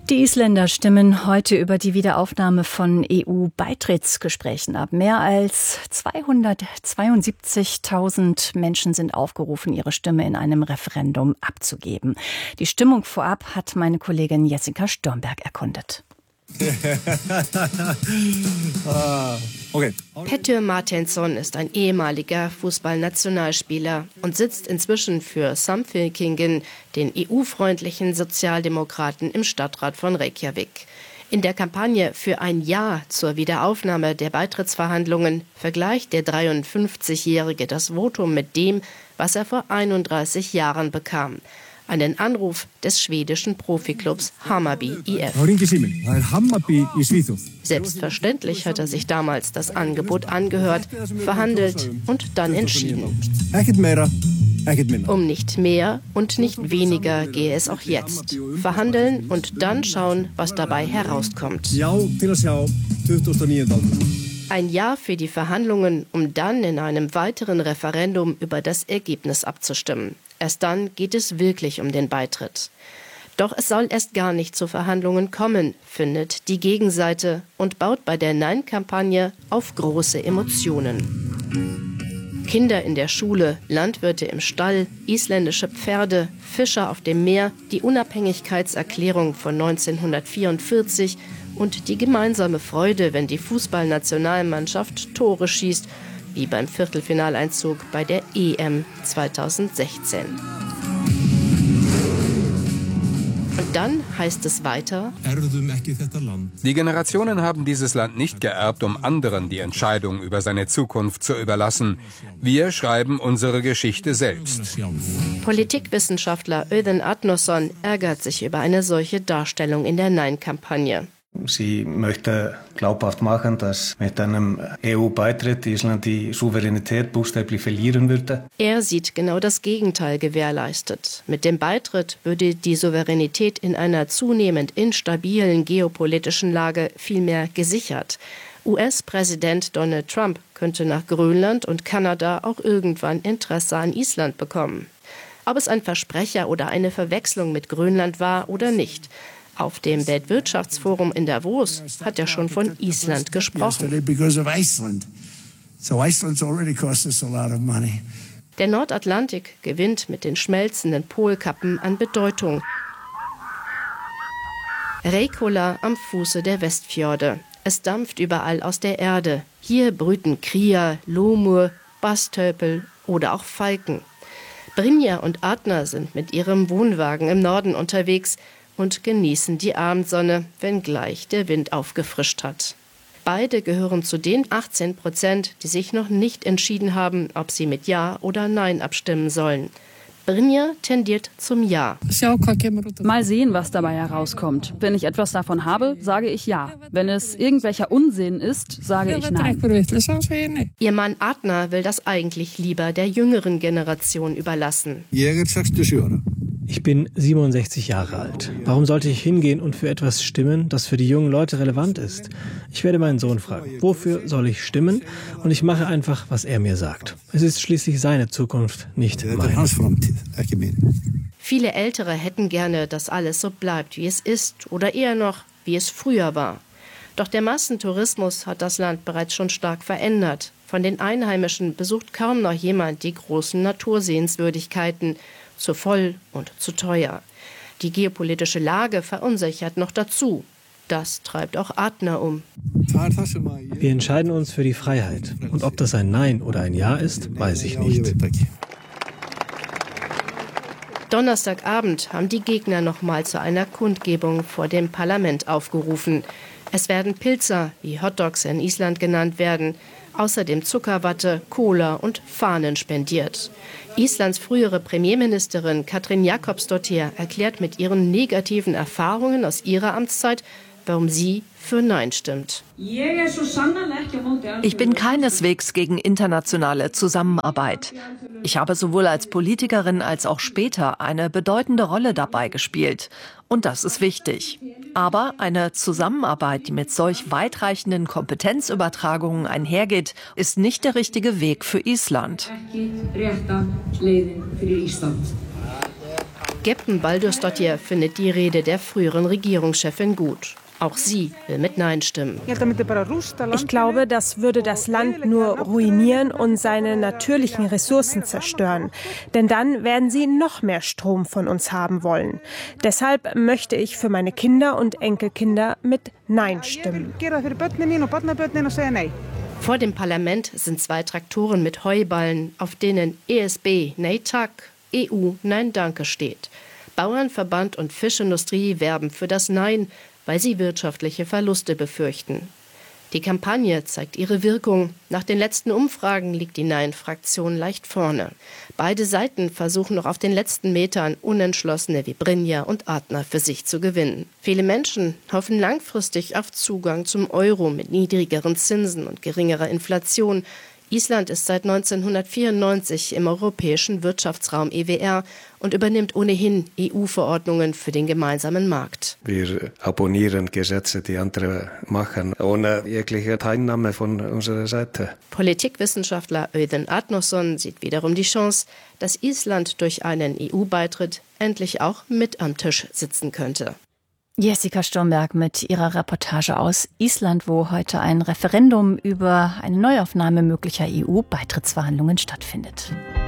Die Isländer stimmen heute über die Wiederaufnahme von EU-Beitrittsgesprächen ab. Mehr als 272.000 Menschen sind aufgerufen, ihre Stimme in einem Referendum abzugeben. Die Stimmung vorab hat meine Kollegin Jessica Stürmberg erkundet. Okay. Pettör Martinsson ist ein ehemaliger Fußballnationalspieler und sitzt inzwischen für Samfylkingin, den EU-freundlichen Sozialdemokraten, im Stadtrat von Reykjavik. In der Kampagne für ein Ja zur Wiederaufnahme der Beitrittsverhandlungen vergleicht der 53-Jährige das Votum mit dem, was er vor 31 Jahren bekam. Einen Anruf des schwedischen Profiklubs Hammarby IF. Selbstverständlich hat er sich damals das Angebot angehört, verhandelt und dann entschieden. Um nicht mehr und nicht weniger gehe es auch jetzt. Verhandeln und dann schauen, was dabei herauskommt. Ein Ja für die Verhandlungen, um dann in einem weiteren Referendum über das Ergebnis abzustimmen. Erst dann geht es wirklich um den Beitritt. Doch es soll erst gar nicht zu Verhandlungen kommen, findet die Gegenseite und baut bei der Nein-Kampagne auf große Emotionen. Kinder in der Schule, Landwirte im Stall, isländische Pferde, Fischer auf dem Meer, die Unabhängigkeitserklärung von 1944 und die gemeinsame Freude, wenn die Fußballnationalmannschaft Tore schießt, wie beim Viertelfinaleinzug bei der EM 2016. Und dann heißt es weiter: Die Generationen haben dieses Land nicht geerbt, um anderen die Entscheidung über seine Zukunft zu überlassen. Wir schreiben unsere Geschichte selbst. Politikwissenschaftler Auðun Arnarsson ärgert sich über eine solche Darstellung in der Nein-Kampagne. Sie möchte glaubhaft machen, dass mit einem EU-Beitritt Island die Souveränität buchstäblich verlieren würde. Er sieht genau das Gegenteil gewährleistet. Mit dem Beitritt würde die Souveränität in einer zunehmend instabilen geopolitischen Lage vielmehr gesichert. US-Präsident Donald Trump könnte nach Grönland und Kanada auch irgendwann Interesse an Island bekommen. Ob es ein Versprecher oder eine Verwechslung mit Grönland war oder nicht. Auf dem Weltwirtschaftsforum in Davos hat er schon von Island gesprochen. Der Nordatlantik gewinnt mit den schmelzenden Polkappen an Bedeutung. Reykhólar am Fuße der Westfjorde. Es dampft überall aus der Erde. Hier brüten Kría, Lómur, Bastölpel oder auch Falken. Brynja und Arnar sind mit ihrem Wohnwagen im Norden unterwegs und genießen die Abendsonne, wenngleich der Wind aufgefrischt hat. Beide gehören zu den 18%, die sich noch nicht entschieden haben, ob sie mit Ja oder Nein abstimmen sollen. Brynja tendiert zum Ja. Mal sehen, was dabei herauskommt. Wenn ich etwas davon habe, sage ich Ja. Wenn es irgendwelcher Unsinn ist, sage ich Nein. Ihr Mann Arnar will das eigentlich lieber der jüngeren Generation überlassen. Ich bin 67 Jahre alt. Warum sollte ich hingehen und für etwas stimmen, das für die jungen Leute relevant ist? Ich werde meinen Sohn fragen, wofür soll ich stimmen? Und ich mache einfach, was er mir sagt. Es ist schließlich seine Zukunft, nicht meine. Viele Ältere hätten gerne, dass alles so bleibt, wie es ist, oder eher noch, wie es früher war. Doch der Massentourismus hat das Land bereits schon stark verändert. Von den Einheimischen besucht kaum noch jemand die großen Natursehenswürdigkeiten. Zu voll und zu teuer. Die geopolitische Lage verunsichert noch dazu. Das treibt auch Arnar um. Wir entscheiden uns für die Freiheit. Und ob das ein Nein oder ein Ja ist, weiß ich nicht. Donnerstagabend haben die Gegner nochmal zu einer Kundgebung vor dem Parlament aufgerufen. Es werden Pilzer, wie Hotdogs in Island genannt werden, außerdem Zuckerwatte, Cola und Fahnen spendiert. Islands frühere Premierministerin Katrín Jakobsdóttir erklärt mit ihren negativen Erfahrungen aus ihrer Amtszeit, warum sie für Nein stimmt. Ich bin keineswegs gegen internationale Zusammenarbeit. Ich habe sowohl als Politikerin als auch später eine bedeutende Rolle dabei gespielt. Und das ist wichtig. Aber eine Zusammenarbeit, die mit solch weitreichenden Kompetenzübertragungen einhergeht, ist nicht der richtige Weg für Island. Geppen Baldursdottir findet die Rede der früheren Regierungschefin gut. Auch sie will mit Nein stimmen. Ich glaube, das würde das Land nur ruinieren und seine natürlichen Ressourcen zerstören. Denn dann werden sie noch mehr Strom von uns haben wollen. Deshalb möchte ich für meine Kinder und Enkelkinder mit Nein stimmen. Vor dem Parlament sind 2 Traktoren mit Heuballen, auf denen ESB Nei Tak, EU Nein Danke steht. Bauernverband und Fischindustrie werben für das Nein, weil sie wirtschaftliche Verluste befürchten. Die Kampagne zeigt ihre Wirkung. Nach den letzten Umfragen liegt die Nein-Fraktion leicht vorne. Beide Seiten versuchen noch auf den letzten Metern Unentschlossene wie Brynja und Adner für sich zu gewinnen. Viele Menschen hoffen langfristig auf Zugang zum Euro mit niedrigeren Zinsen und geringerer Inflation. Island ist seit 1994 im europäischen Wirtschaftsraum EWR und übernimmt ohnehin EU-Verordnungen für den gemeinsamen Markt. Wir abonnieren Gesetze, die andere machen, ohne jegliche Teilnahme von unserer Seite. Politikwissenschaftler Auðun Arnarsson sieht wiederum die Chance, dass Island durch einen EU-Beitritt endlich auch mit am Tisch sitzen könnte. Jessica Sturmberg mit ihrer Reportage aus Island, wo heute ein Referendum über eine Neuaufnahme möglicher EU-Beitrittsverhandlungen stattfindet.